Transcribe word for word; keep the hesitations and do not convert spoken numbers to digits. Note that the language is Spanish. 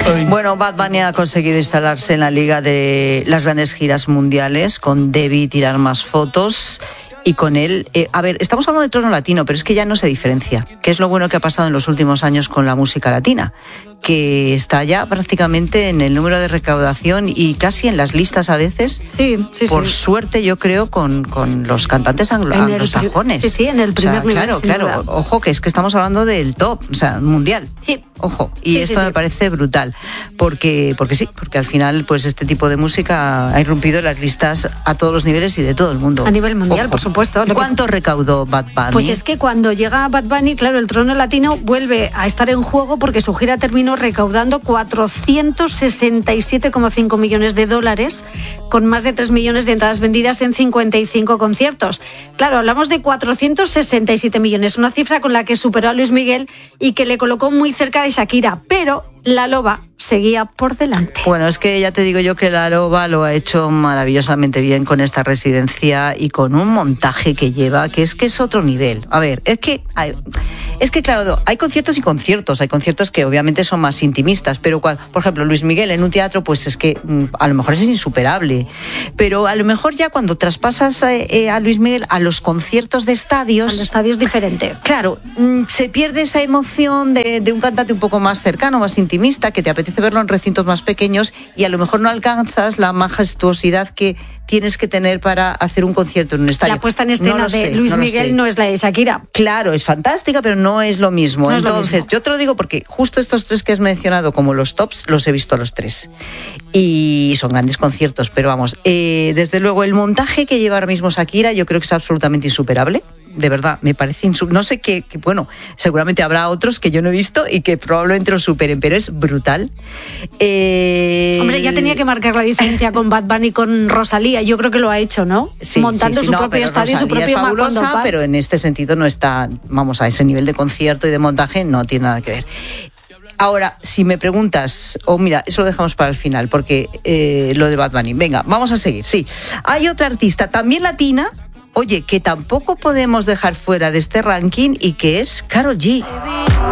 Bueno, Bad Bunny ha conseguido instalarse en la liga de las grandes giras mundiales con Debí tirar más fotos. Y con él, eh, a ver, estamos hablando de trono latino, pero es que ya no se diferencia. ¿Qué es lo bueno que ha pasado en los últimos años con la música latina? Que está ya prácticamente en el número de recaudación y casi en las listas a veces. Sí, sí, Por sí. suerte, yo creo, con, con los cantantes anglo- En el anglosajones. pri- sí, sí, en el primer o sea, nivel, Claro, sin claro. duda. Ojo, que es que estamos hablando del top, o sea, mundial. Sí. Ojo. Y Sí, esto sí, me sí. parece brutal. Porque, porque sí, porque al final, pues este tipo de música ha irrumpido en las listas a todos los niveles y de todo el mundo. A nivel mundial, Ojo. por supuesto. Lo que- ¿Cuánto recaudó Bad Bunny? Pues es que cuando llega Bad Bunny, claro, el trono latino vuelve a estar en juego porque su gira terminó recaudando cuatrocientos sesenta y siete coma cinco millones de dólares, con más de tres millones de entradas vendidas en cincuenta y cinco conciertos. Claro, hablamos de cuatrocientos sesenta y siete millones, una cifra con la que superó a Luis Miguel y que le colocó muy cerca de Shakira, pero la loba seguía por delante. Bueno, es que ya te digo yo que la Loba lo ha hecho maravillosamente bien con esta residencia y con un montaje que lleva, que es que es otro nivel. A ver, es que hay, es que claro, hay conciertos y conciertos, hay conciertos que obviamente son más intimistas, pero cuando, por ejemplo, Luis Miguel en un teatro, pues es que mm, a lo mejor es insuperable, pero a lo mejor ya cuando traspasas eh, eh, a Luis Miguel a los conciertos de estadios, El estadio es diferente. claro, mm, se pierde esa emoción de, de un cantante un poco más cercano, más intimista, que te apetece verlo en recintos más pequeños y a lo mejor no alcanzas la majestuosidad que tienes que tener para hacer un concierto en un estadio. La puesta en No escena lo de sé, Luis no lo Miguel sé. no es la de Shakira. Claro, es fantástica, pero no es lo mismo. No es lo Entonces, mismo. yo te lo digo porque justo estos tres que has mencionado como los tops, los he visto los tres. Y son grandes conciertos, pero vamos, eh, desde luego el montaje que lleva ahora mismo Shakira yo creo que es absolutamente insuperable. De verdad, me parece insu- no sé qué, qué, bueno, seguramente habrá otros que yo no he visto y que probablemente lo superen, pero es brutal. Eh, Hombre, ya tenía que marcar la diferencia con Bad Bunny, con Rosalía. Yo creo que lo ha hecho, ¿no? Sí, Montando sí, sí, su no, propio pero estadio, su Rosalía propio es fabulosa, Macondo Park. pero en este sentido no está, vamos, a ese nivel de concierto y de montaje no tiene nada que ver. Ahora, si me preguntas, o oh, mira, eso lo dejamos para el final, porque eh, lo de Bad Bunny. Venga, vamos a seguir, sí. Hay otra artista, también latina, oye, que tampoco podemos dejar fuera de este ranking y que es Karol G.